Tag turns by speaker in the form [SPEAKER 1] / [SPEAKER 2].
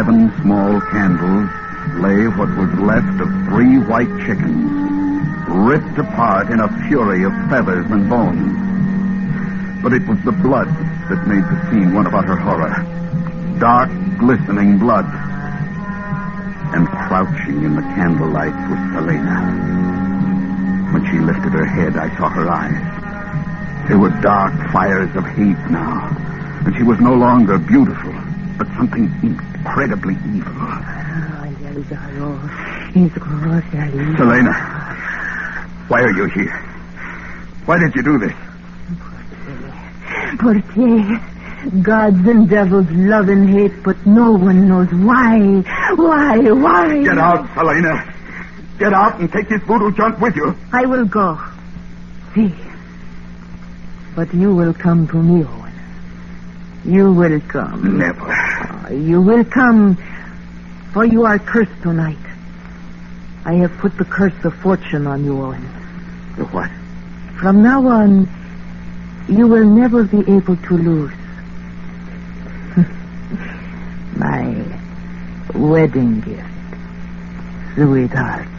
[SPEAKER 1] 7 small candles lay what was left of 3 white chickens, ripped apart in a fury of feathers and bones. But it was the blood that made the scene one of utter horror. Dark, glistening blood. And crouching in the candlelight was Selena. When she lifted her head, I saw her eyes. They were dark fires of hate now. And she was no longer beautiful, but something incredibly evil. Selena, why are you here? Why did you do this?
[SPEAKER 2] Porque gods and devils love and hate, but no one knows why. Why?
[SPEAKER 1] Get out, Selena. Get out and take this voodoo junk with you.
[SPEAKER 2] I will go. See. But you will come to me, Owen. You will come.
[SPEAKER 1] Never.
[SPEAKER 2] You will come, for you are cursed tonight. I have put the curse of fortune on you, Owen.
[SPEAKER 1] The what?
[SPEAKER 2] From now on, you will never be able to lose. My wedding gift, sweetheart.